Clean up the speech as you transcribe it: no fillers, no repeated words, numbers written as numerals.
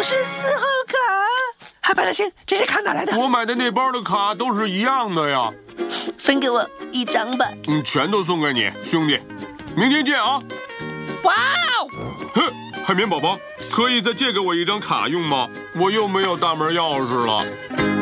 是4号卡。百乐星，这些卡哪来的？ 我买的那包的卡都是一样的呀。 分给我1张吧。 全都送给你，兄弟。明天见啊！ 哇哦！ 哼，海绵宝宝，可以再借给我1张卡用吗？我又没有大门钥匙了。